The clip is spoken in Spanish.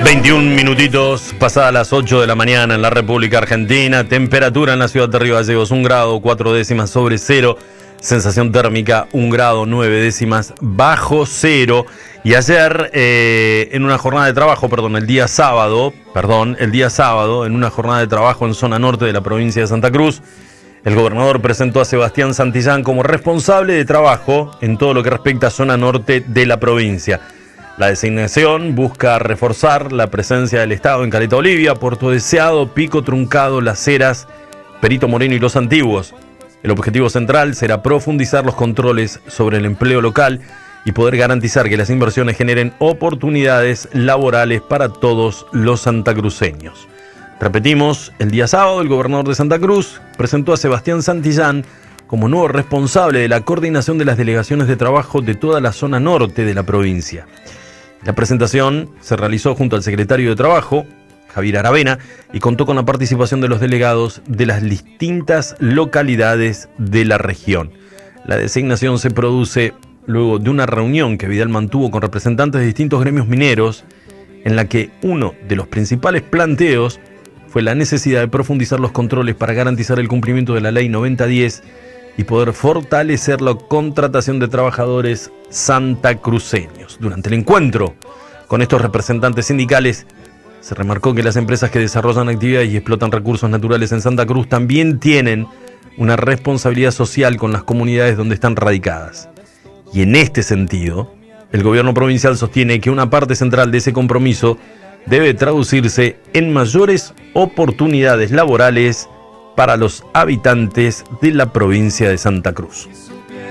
21 minutitos pasadas las 8 de la mañana en la República Argentina. Temperatura en la ciudad de Río Gallegos, 1 grado 4 décimas sobre cero. Sensación térmica 1 grado 9 décimas bajo cero. Y ayer, en una jornada de trabajo, el día sábado, en una jornada de trabajo en zona norte de la provincia de Santa Cruz, el gobernador presentó a Sebastián Santillán como responsable de trabajo en todo lo que respecta a zona norte de la provincia. La designación busca reforzar la presencia del Estado en Caleta Olivia, Puerto Deseado, Pico Truncado, Las Heras, Perito Moreno y Los Antiguos. El objetivo central será profundizar los controles sobre el empleo local y poder garantizar que las inversiones generen oportunidades laborales para todos los santacruceños. Repetimos, el día sábado el gobernador de Santa Cruz presentó a Sebastián Santillán como nuevo responsable de la coordinación de las delegaciones de trabajo de toda la zona norte de la provincia. La presentación se realizó junto al secretario de Trabajo, Javier Aravena, y contó con la participación de los delegados de las distintas localidades de la región. La designación se produce luego de una reunión que Vidal mantuvo con representantes de distintos gremios mineros, en la que uno de los principales planteos fue la necesidad de profundizar los controles para garantizar el cumplimiento de la Ley 9010 y poder fortalecer la contratación de trabajadores santacruceños. Durante el encuentro con estos representantes sindicales, se remarcó que las empresas que desarrollan actividades y explotan recursos naturales en Santa Cruz también tienen una responsabilidad social con las comunidades donde están radicadas. Y en este sentido, el gobierno provincial sostiene que una parte central de ese compromiso debe traducirse en mayores oportunidades laborales para los habitantes de la provincia de Santa Cruz.